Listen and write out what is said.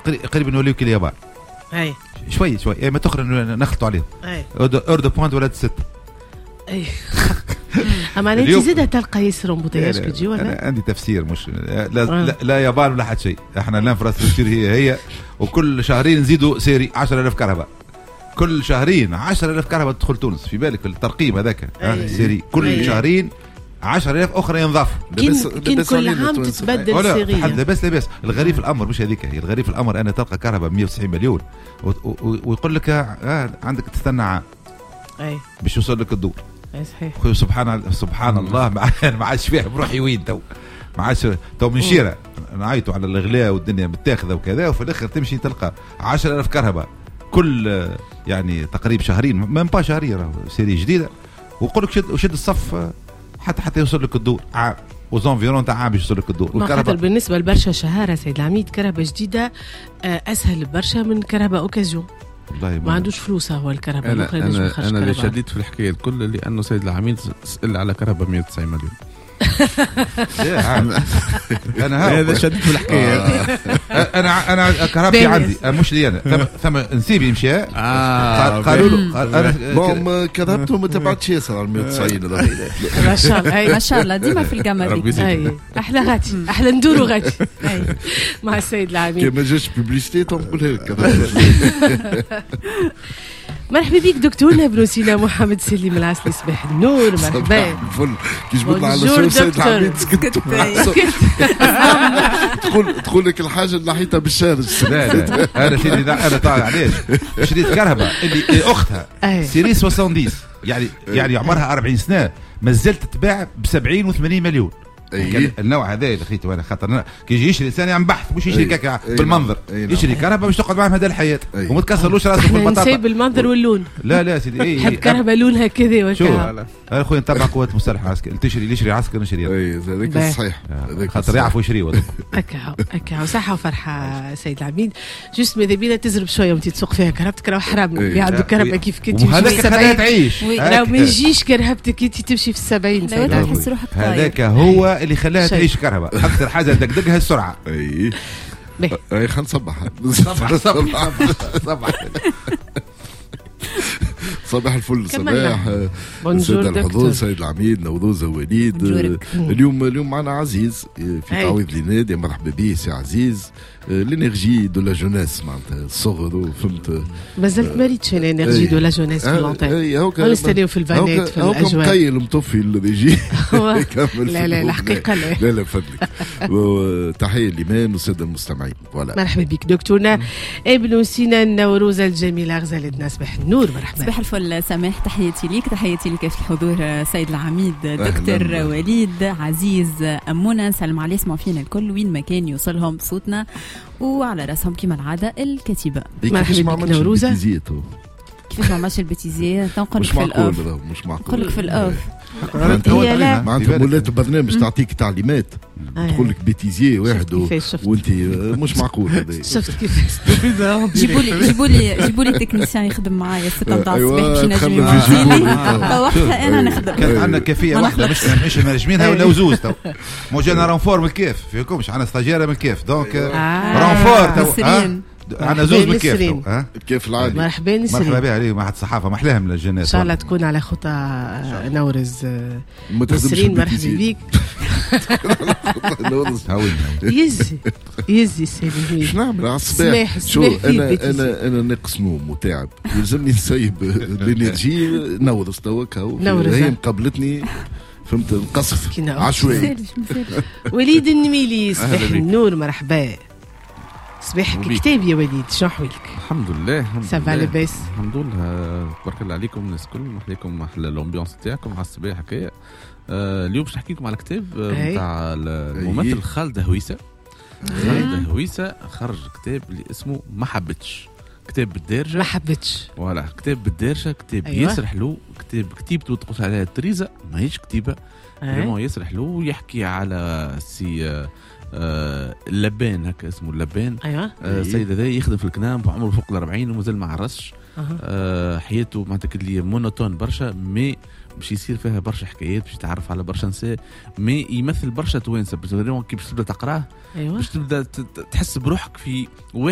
قريب نوليو كاليابان. اي شوي ما تخرج نخلطوا عليهم. اورد بوينت ولا 6. اي اما انت زيد تلقى ياسر امبوتياج كي تجي ولا؟ أنا عندي تفسير مش لا يابان ولا حد شيء. احنا الانفراستراكشر هي وكل شهرين نزيدوا سيري 10,000 كهرباء. كل شهرين 10,000 كهرباء تدخل تونس. في بالك الترقيم هذاك سيري كل شهرين 10,000 اخرى ينضاف. كل عام تتبدل سيريا. لاباس الغريب في الامر مش هذيك هي الغريب في الامر. انا تلقى كهرباء 190 مليون ويقول لك عندك تستنى عام باش يوصل لك الدور. صحيح. سبحان الله ما عادش فيها بروحي وين ما عادش تو من شيره نعيطوا على الاغلاء والدنيا متاخذه وكذا وفي الاخر تمشي تلقى 10,000 كهرباء كل يعني تقريبا شهرين ما با شهرين سيري جديده ويقول لك شد الصف حتى يوصل لك الدور عام وزونفيرون تاع عام باش يوصل لك الدور. والكهرباء بالنسبه لبرشا شهاره سيد العميد كهرباء جديده اسهل برشا من كهرباء اوكازيون. ما عندوش فلوس هو الكهرباء. انا اللي شديت في الحكايه الكل لانه سيد العميد سأل على كهرباء 190 مليون. انا هذا شديت في الحكايه. انا كهربتي عندي مش لي انا ثم نسيبي مشى قالوا له انا كذبته ما تبعتش ياسر على 190. ما شاء الله ما شاء الله ديما في القمر. احلى غاتي احلى ندورو غاتي مع السيد العميد. كي ما جاش ببليستي تنقولها لك. مرحبا بك دكتورنا بروسينا محمد سليم العسلي. صباح النور. مرحبا الفل. كي جبتنا على شو سيد العميد سكت. تقول لك الحاجه اللي حيتها بالشارج. لا انا سيدي انا طالع علاش شريت كهرباء اللي اختها سيري 70 يعني عمرها 40 سنه ما زالت تتباع ب 70 و80 مليون. النوع هذا اللي خيته انا خاطر كي يجي يشري ثاني عم بحث مش يشري كاكا بالمنظر. يشري كهرباء باش تقعد معاه مدى الحياه وما تكسرلوش راسه في البطاطا. نسيب المنظر واللون. لا سيدي حب كهرباء لونها كذا وكذا. اخويا نتبع قوات مسلحه عسكري اللي يشري عسكر نشري. هذاك صحيح خاطر يعرفوا يشريوا. هكا وصحه وفرحه سيد العميد. جوست ماذا بينا تزرب شويه وانت تسوق فيها كهربتك راه حرام. اللي عنده كهرباء كيف كنتي وهذاك خلاها تعيش. راه ما يجيش كهربتك انت تمشي في 70. تحس روحك هذاك هو اللي خلاها تعيش كهرباء. اكثر حاجه دقدقها السرعه. اي خلينا نصبح صباح الفل. صباح السيد الحضور سيد العميد نوروز وليد. اليوم معنا عزيز في تعويض لنادي. مرحبا به سي عزيز. لينيرجي دو لا جونيس معناتها الصغر فهمت. مازلت ما ريتش لينيرجي دو لا جونيس في لونتين. نستناو في البنات في الاجواء. مقيل مطفي اللي يجي. لا الحقيقه لا فضلك. تحيه ليمان والساده المستمعين. مرحبا بك دكتورنا ابن سنان نوروز الجميله غزالتنا. صباح النور. مرحبا. صباح الفل سماح. تحياتي لك في الحضور سيد العميد دكتور وليد عزيز أمونة. نسلم على يسمعوا فينا الكل وين ما كان يوصلهم صوتنا وعلى راسهم كما العاده الكتيبه. مرحبا بك نوروزه. كيفاش ما عملش البيتيزيه تنقل في الاوف. مش معقول. نقول لك في الاوف معناتها مولات البرنامج تعطيك تعليمات تقول لك بيتيزيه واحد وانت مش معقول. هذا شفت كيفاش. جيبوا لي تكنيسيان يخدم معايا السته نتاع الصباح باش ينجم وقتها انا نخدم. كانت عندنا كافيه واحده مش منجمينها ولا زوز تو موجانا رونفور من الكيف فيكمش. عندنا ستاجيره من الكيف دونك رونفور تو انا زوز من كيف كيف العادي. مرحبا بها عليهم واحد الصحافه محلاهم للجنات ان شاء الله تكون على خطى نورز نسرين. مرحبا بك. يزي سيدي شنو نعمل على الصباح. شو انا ناقص نوم وتعب يلزمني نسيب الانرجي نورز توك هي مقابلتني فهمت القصف عشوائي. وليد النميلي. صباح النور. مرحبا. صباحك كتاب يا وليد شنو حوالك؟ الحمد لله سافا لاباس الحمد لله تبارك الله عليكم الناس الكل. محليكم احلى الامبيونس تاعكم على الصباح هكايا. اليوم باش نحكي لكم على كتاب نتاع الممثل خالد هويسه. خالد هويسه خرج كتاب اللي اسمه ما حبتش. كتاب بالدارجه ما حبتش. فوالا كتاب بالدارجه. كتاب ياسر حلو. كتاب كتيبته تقول عليها تريزا ماهيش كتيبه فريمون ياسر حلو. ويحكي على سي اللبان هكا اسمه اللبان. السيد هذا يخدم في الكنام وعمره فوق 40 ومازال ما عرسش. حياته معناتها اللي مونوتون برشا مي باش يصير فيها برشا حكايات باش يتعرف على برشا نساء مي يمثل برشا توانسه. كي باش تبدا تقراه باش تبدا تحس بروحك في